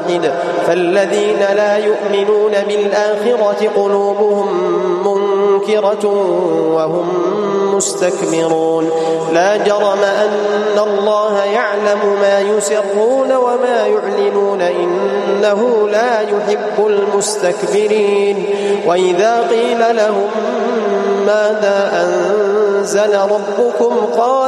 واحد. فالذين لا يؤمنون بالآخرة قلوبهم منكرة وهم مستكبرون. لا جرم أن الله يعلم ما يسرون وما يعلنون إنه لا يحب المستكبرين. وإذا قيل لهم ماذا أنزل ربكم قالوا